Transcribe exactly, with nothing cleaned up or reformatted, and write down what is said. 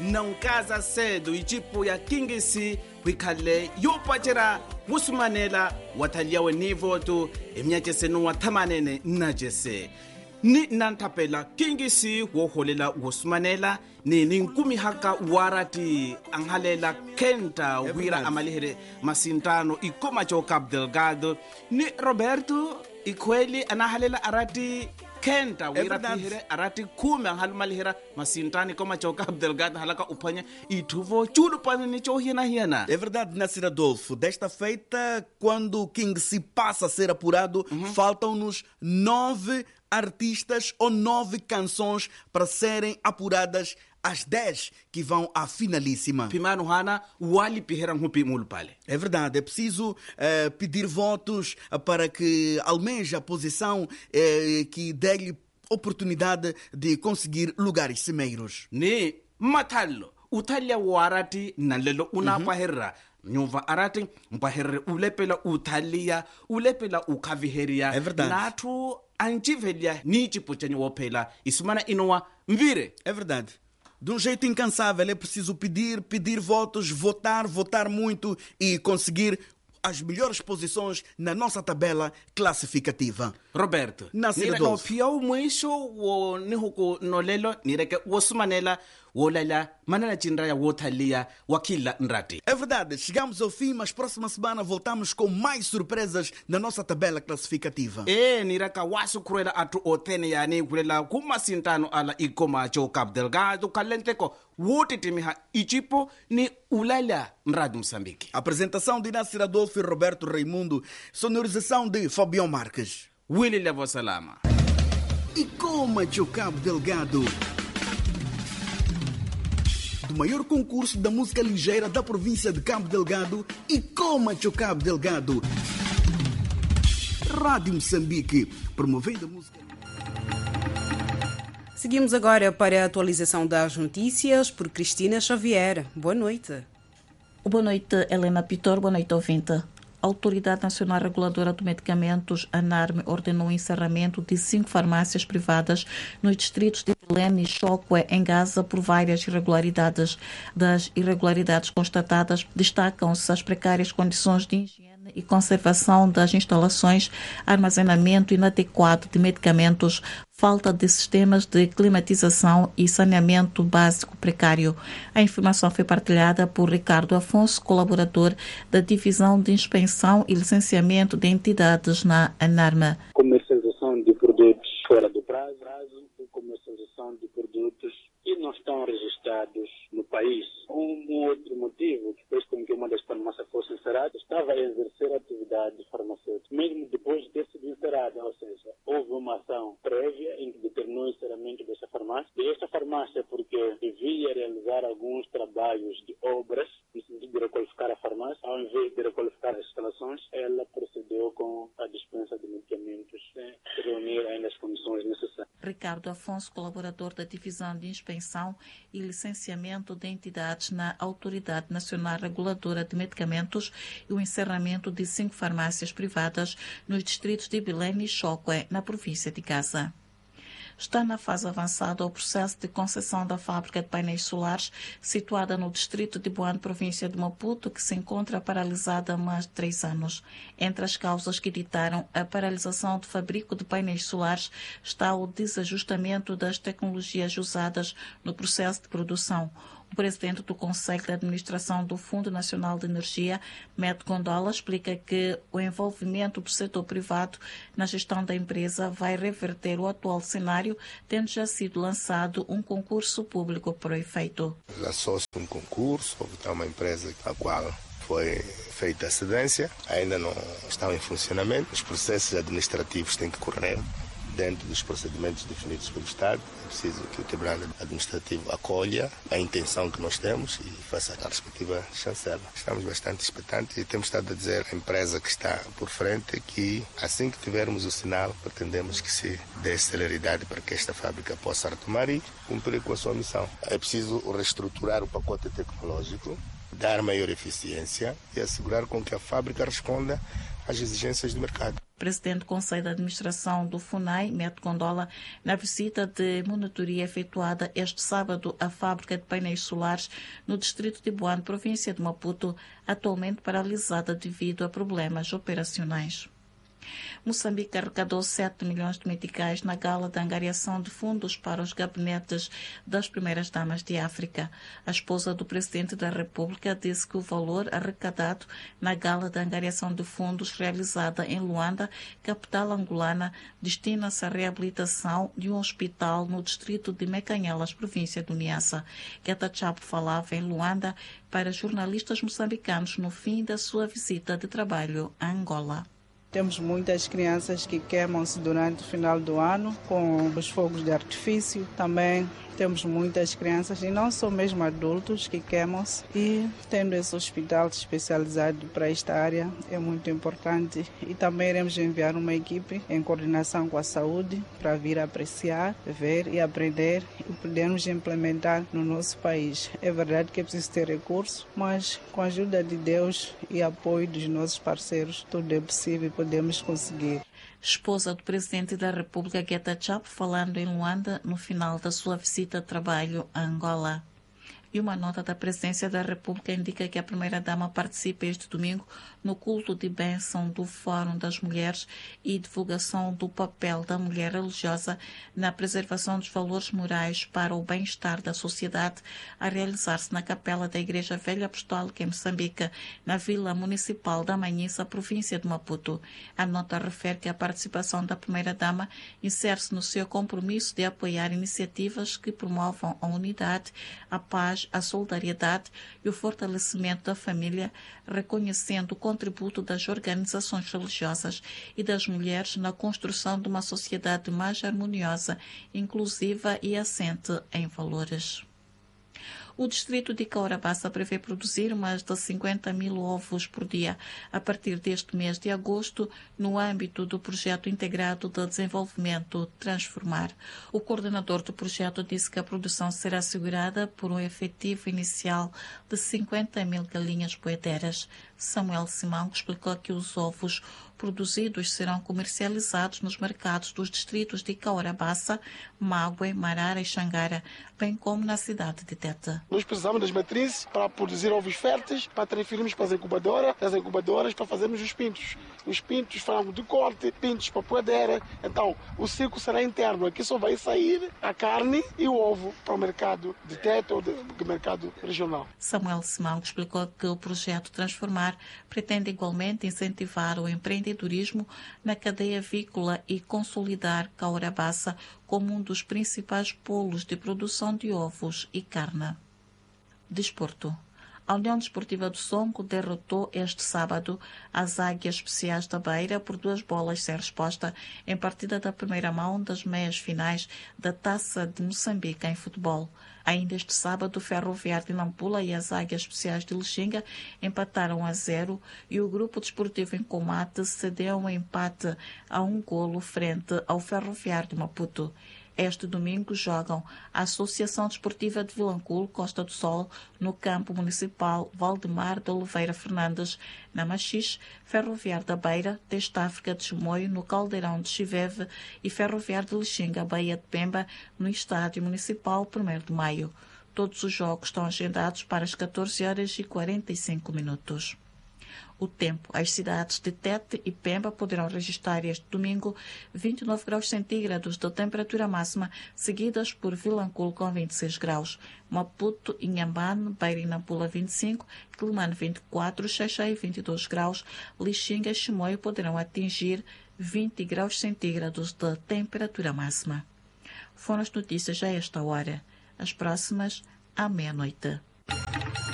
não casa cedo e tipo ya kingisi kwikale yopachera musumanela wataliawe ni voto emnyachesenu wathamanene najese ni nantapela kingisi woholela wosumanela ni ninkumi haka warati anghalela kenta wira amalihere masintano ikoma choka Delgado ni Roberto ikweli anahalela arati kenta wira tihere arati kume anghalumalihira masintani koma choka Delgado halaka upanya ituvo chulo pana ni chohiana hiana. É verdade, Nasir Adolfo. Desta feita, quando o King se passa a ser apurado, uhum. faltam-nos nove artistas ou nove canções para serem apuradas as dez que vão à finalíssima. Pimano Hana, wali pihera ngupi mulpale. É verdade, é preciso uh, pedir votos uh, para que almeje a posição uh, que dê-lhe oportunidade de conseguir lugares cimeiros. Ne, matalo, utalia warati nalelo una uhum. paherra. Nyuva arati mpaherre ulepela utalia, ulepela ukaviheria. É verdade. Natu antivelia ni chipuchenye wopela, isumana inoa mvire. É verdade. De um jeito incansável, é preciso pedir, pedir votos, votar, votar muito e conseguir as melhores posições na nossa tabela classificativa. Roberto, Nasir Adolfo. Nira opiau mwisho wo nihuko nolelo nireke wosumanela wolala manana chinraya wotalia wakila nrati. É verdade, chegamos ao fim, mas próxima semana voltamos com mais surpresas na nossa tabela classificativa. Eh, niraka wasu kurela atu otene yani kurela kuma sintano ala ikoma choka Delgado kalenteko wotitimiha ichipo ni ulala mradi Moçambique. Apresentação de Nasir Adolfo e Roberto Raimundo, sonorização de Fabião Marques. Willy Levo Salama. Ikoma Cabo Delgado, do maior concurso da música ligeira da província de Cabo Delgado, Ikoma Cabo Delgado. Rádio Moçambique, promovendo a música. Seguimos agora para a atualização das notícias por Cristina Xavier. Boa noite. Boa noite, Helena Pitor. Boa noite, ouvinte. A Autoridade Nacional Reguladora de Medicamentos, ANARME, ordenou o encerramento de cinco farmácias privadas nos distritos de Belém e Chocwe, em Gaza, por várias irregularidades. Das irregularidades constatadas, destacam-se as precárias condições de higiene e conservação das instalações, armazenamento inadequado de medicamentos, falta de sistemas de climatização e saneamento básico precário. A informação foi partilhada por Ricardo Afonso, colaborador da Divisão de Inspeção e Licenciamento de Entidades na ANARME. Comercialização de produtos fora do prazo e comercialização de produtos que não estão registrados no país. Um outro motivo que fez com que uma das farmácias fosse encerrada estava a exercer atividade farmacêutica, mesmo depois de ter sido encerrada, ou seja, houve uma ação prévia em que determinou o encerramento dessa farmácia. E esta farmácia, porque devia realizar alguns trabalhos de obras, no sentido de requalificar a farmácia, ao invés de requalificar as instalações, ela procedeu com a dispensa de medicamentos sem reunir ainda as condições necessárias. Ricardo Afonso, colaborador da Divisão de Inspeção e Licenciamento de Entidades na Autoridade Nacional Reguladora de Medicamentos, e o encerramento de cinco farmácias privadas nos distritos de Belém e Chocwe, na província de Gaza. Está na fase avançada o processo de concessão da fábrica de painéis solares situada no distrito de Boane, província de Maputo, que se encontra paralisada há mais de três anos. Entre as causas que ditaram a paralisação do fabrico de painéis solares está o desajustamento das tecnologias usadas no processo de produção. O presidente do Conselho de Administração do Fundo Nacional de Energia, Meto Gondola, explica que o envolvimento do setor privado na gestão da empresa vai reverter o atual cenário, tendo já sido lançado um concurso público para o efeito. Lançou-se um concurso, houve uma empresa a qual foi feita a cedência, ainda não estão em funcionamento, os processos administrativos têm que correr dentro dos procedimentos definidos pelo Estado. É preciso que o Tribunal Administrativo acolha a intenção que nós temos e faça a respectiva chancela. Estamos bastante expectantes e temos estado a dizer à empresa que está por frente que assim que tivermos o sinal, pretendemos que se dê celeridade para que esta fábrica possa retomar e cumprir com a sua missão. É preciso reestruturar o pacote tecnológico, dar maior eficiência e assegurar com que a fábrica responda às exigências do mercado. presidente do Conselho de Administração do FUNAI, Meto Gondola, na visita de monitoria efetuada este sábado à fábrica de painéis solares no distrito de Boane, província de Maputo, atualmente paralisada devido a problemas operacionais. Moçambique arrecadou sete milhões de meticais na gala de angariação de fundos para os gabinetes das primeiras damas de África. A esposa do presidente da República disse que o valor arrecadado na gala de angariação de fundos realizada em Luanda, capital angolana, destina-se à reabilitação de um hospital no distrito de Mecanhelas, província do Niassa. Geta Chapo falava em Luanda para jornalistas moçambicanos no fim da sua visita de trabalho a Angola. Temos muitas crianças que queimam-se durante o final do ano com os fogos de artifício. Também temos muitas crianças, e não só mesmo adultos, que queimam-se. E tendo esse hospital especializado para esta área é muito importante. E também iremos enviar uma equipe em coordenação com a saúde para vir apreciar, ver e aprender e podermos implementar no nosso país. É verdade que é preciso ter recursos, mas com a ajuda de Deus e apoio dos nossos parceiros, tudo é possível e podemos conseguir. Esposa do presidente da República, Geta Chapo, falando em Luanda no final da sua visita de trabalho a Angola. E uma nota da Presidência da República indica que a primeira-dama participa este domingo no culto de bênção do Fórum das Mulheres e divulgação do papel da mulher religiosa na preservação dos valores morais para o bem-estar da sociedade, a realizar-se na capela da Igreja Velha Apostólica em Moçambique, na Vila Municipal da Manhissa, província de Maputo. A nota refere que a participação da primeira-dama insere-se no seu compromisso de apoiar iniciativas que promovam a unidade, a paz, a solidariedade e o fortalecimento da família, reconhecendo o contributo das organizações religiosas e das mulheres na construção de uma sociedade mais harmoniosa, inclusiva e assente em valores. O distrito de Caurabassa prevê produzir mais de cinquenta mil ovos por dia a partir deste mês de agosto, no âmbito do projeto integrado de desenvolvimento Transformar. O coordenador do projeto disse que a produção será assegurada por um efetivo inicial de cinquenta mil galinhas poedeiras. Samuel Simão explicou que os ovos produzidos serão comercializados nos mercados dos distritos de Caurabassa, Mague, Marara e Xangara, bem como na cidade de Tete. Nós precisamos das matrizes para produzir ovos férteis, para transferirmos para as incubadoras, das incubadoras para fazermos os pintos. Os pintos, frango de corte, pintos para poedeira. Então, o ciclo será interno. Aqui só vai sair a carne e o ovo para o mercado de Tete ou do mercado regional. Samuel Simão explicou que o projeto Transformar pretende igualmente incentivar o empreendedorismo na cadeia avícola e consolidar Caurabassa como um dos principais polos de produção de ovos e carne. Desporto. A União Desportiva do Songo derrotou este sábado as Águias Especiais da Beira por duas bolas sem resposta em partida da primeira mão das meias finais da Taça de Moçambique em futebol. Ainda este sábado, o Ferroviário de Nampula e as Águias Especiais de Lixinga empataram a zero e o Grupo Desportivo em Comate cedeu um empate a um golo frente ao Ferroviário de Maputo. Este domingo jogam a Associação Desportiva de Vilanculo, Costa do Sol, no campo municipal Valdemar de Oliveira Fernandes, na Machixe, Ferroviário da Beira, Teste África de Chimoio, no Caldeirão de Chiveve e Ferroviário de Lixinga, Baía de Pemba, no Estádio Municipal primeiro de maio. Todos os jogos estão agendados para as catorze horas e quarenta e cinco minutos. O tempo. As cidades de Tete e Pemba poderão registrar este domingo vinte e nove graus centígrados de temperatura máxima, seguidas por Vilanculo com vinte e seis graus. Maputo, Inhambane, Beira e Nampula vinte e cinco, Quelimane vinte e quatro, Xai-Xai vinte e dois graus, Lixinga e Chimoio poderão atingir vinte graus centígrados de temperatura máxima. Foram as notícias a esta hora. As próximas à meia-noite.